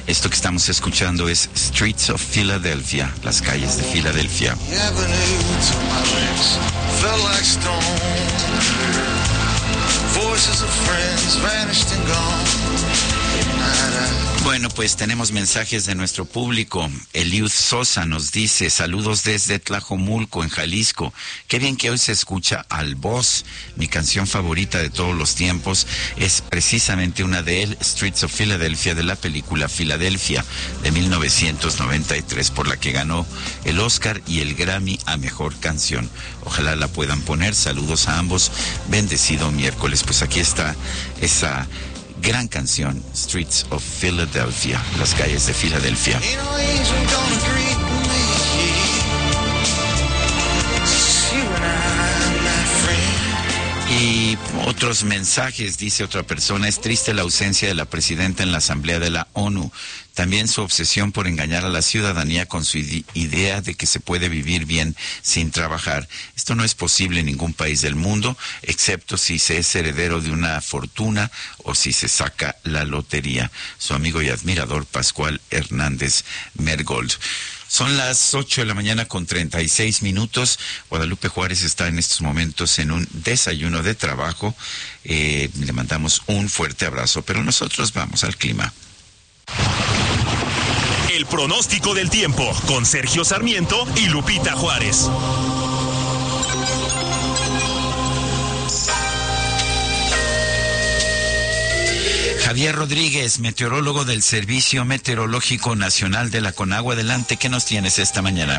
Esto que estamos escuchando es Streets of Philadelphia, las calles de Filadelfia. Bueno, pues tenemos mensajes de nuestro público. Eliud Sosa nos dice, saludos desde Tlajomulco, en Jalisco. Qué bien que hoy se escucha Al Boss. Mi canción favorita de todos los tiempos es precisamente una de él, Streets of Philadelphia, de la película Filadelfia, de 1993, por la que ganó el Oscar y el Grammy a Mejor Canción. Ojalá la puedan poner. Saludos a ambos. Bendecido miércoles. Pues aquí está esa gran canción, Streets of Philadelphia, las calles de Filadelfia. Y otros mensajes, dice otra persona, es triste la ausencia de la presidenta en la Asamblea de la ONU. También su obsesión por engañar a la ciudadanía con su idea de que se puede vivir bien sin trabajar. Esto no es posible en ningún país del mundo, excepto si se es heredero de una fortuna o si se saca la lotería. Su amigo y admirador Pascual Hernández Mergold. Son las 8 de la mañana con 36 minutos. Guadalupe Juárez está en estos momentos en un desayuno de trabajo. Le mandamos un fuerte abrazo, pero nosotros vamos al clima. El pronóstico del tiempo con Sergio Sarmiento y Lupita Juárez. Javier Rodríguez, meteorólogo del Servicio Meteorológico Nacional de la Conagua. Adelante, ¿qué nos tienes esta mañana?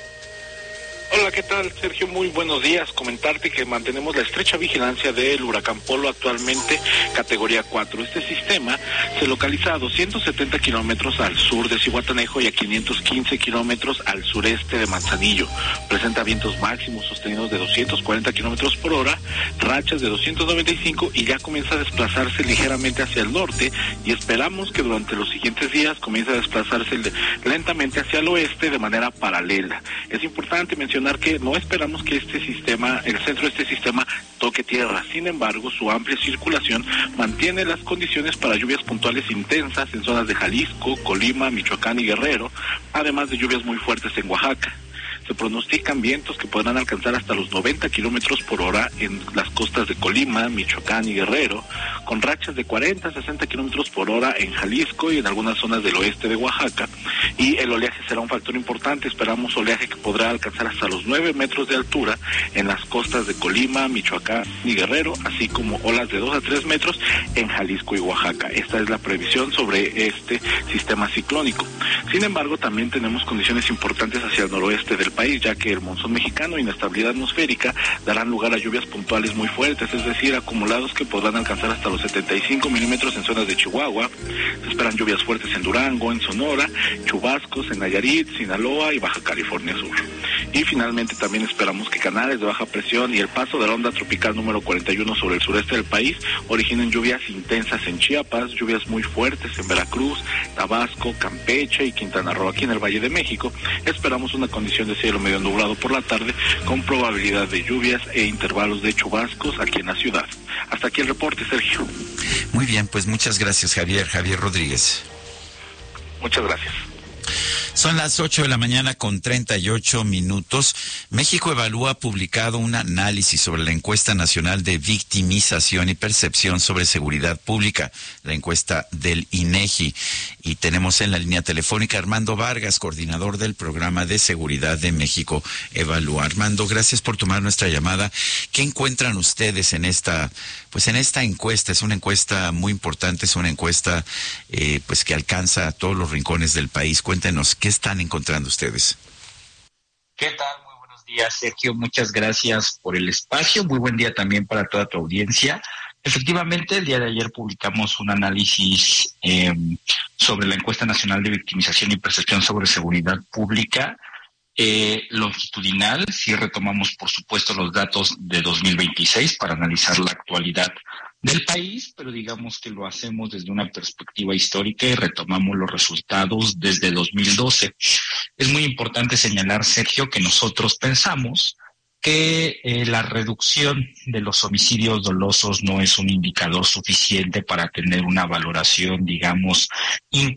Hola, ¿qué tal, Sergio? Muy buenos días. Comentarte que mantenemos la estrecha vigilancia del huracán Polo, actualmente categoría 4. Este sistema se localiza a 270 kilómetros al sur de Zihuatanejo y a 515 kilómetros al sureste de Manzanillo. Presenta vientos máximos sostenidos de 240 kilómetros por hora, rachas de 295 y ya comienza a desplazarse ligeramente hacia el norte y esperamos que durante los siguientes días comience a desplazarse lentamente hacia el oeste de manera paralela. Es importante mencionar que no esperamos que este sistema, el centro de este sistema, toque tierra. Sin embargo, su amplia circulación mantiene las condiciones para lluvias puntuales intensas en zonas de Jalisco, Colima, Michoacán y Guerrero, además de lluvias muy fuertes en Oaxaca. Se pronostican vientos que podrán alcanzar hasta los 90 kilómetros por hora en las costas de Colima, Michoacán y Guerrero, con rachas de 40 a 60 kilómetros por hora en Jalisco y en algunas zonas del oeste de Oaxaca. Y el oleaje será un factor importante. Esperamos oleaje que podrá alcanzar hasta los 9 metros de altura en las costas de Colima, Michoacán y Guerrero, así como olas de 2 a 3 metros en Jalisco y Oaxaca. Esta es la previsión sobre este sistema ciclónico. Sin embargo, también tenemos condiciones importantes hacia el noroeste del país, ya que el monzón mexicano e inestabilidad atmosférica darán lugar a lluvias puntuales muy fuertes, es decir, acumulados que podrán alcanzar hasta los 75 milímetros en zonas de Chihuahua. Se esperan lluvias fuertes en Durango, en Sonora, chubascos en Nayarit, Sinaloa y Baja California Sur. Y finalmente también esperamos que canales de baja presión y el paso de la onda tropical número 41 sobre el sureste del país originen lluvias intensas en Chiapas, lluvias muy fuertes en Veracruz, Tabasco, Campeche y Quintana Roo. Aquí en el Valle de México esperamos una condición de cielo medio nublado por la tarde con probabilidad de lluvias e intervalos de chubascos aquí en la ciudad. Hasta aquí el reporte, Sergio. Muy bien, pues muchas gracias, Javier Rodríguez. Muchas gracias. Son las 8 de la mañana con 38 minutos. México Evalúa ha publicado un análisis sobre la encuesta nacional de victimización y percepción sobre seguridad pública, la encuesta del INEGI. Y tenemos en la línea telefónica a Armando Vargas, coordinador del programa de seguridad de México Evalúa. Armando, gracias por tomar nuestra llamada. ¿Qué encuentran ustedes en esta encuesta? Es una encuesta muy importante, es una encuesta pues que alcanza a todos los rincones del país. Cuéntenos, ¿qué están encontrando ustedes? ¿Qué tal? Muy buenos días, Sergio. Muchas gracias por el espacio. Muy buen día también para toda tu audiencia. Efectivamente, el día de ayer publicamos un análisis sobre la encuesta nacional de victimización y percepción sobre seguridad pública longitudinal. Sí retomamos, por supuesto, los datos de 2026 para analizar la actualidad del país, pero digamos que lo hacemos desde una perspectiva histórica y retomamos los resultados desde 2012. Es muy importante señalar, Sergio, que nosotros pensamos que la reducción de los homicidios dolosos no es un indicador suficiente para tener una valoración, digamos,